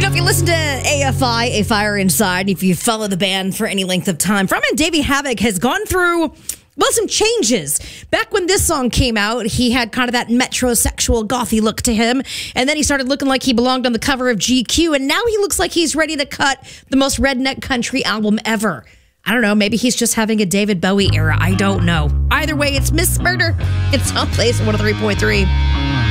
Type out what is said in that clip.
if you listen to AFI, A Fire Inside, if you follow the band for any length of time, frontman Davey Havok has gone through, well, some changes. Back when this song came out, he had kind of that metrosexual gothy look to him, and then he started looking like he belonged on the cover of GQ, and now he looks like he's ready to cut the most redneck country album ever. I don't know, maybe he's just having a David Bowie era. I don't know. Either way, it's Miss Murder. It's on Blaze 103.3.